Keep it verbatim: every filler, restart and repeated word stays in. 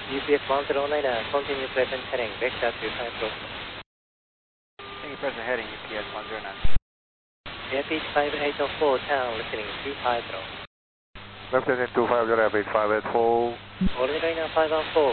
U P S one zero nine, uh, continue present heading, vector two five zero. Continue present heading, U P S one zero nine. Airfield five eight zero four, town, listening two five zero. Left heading two five zero, Airfield five eight four. All the way now five one four.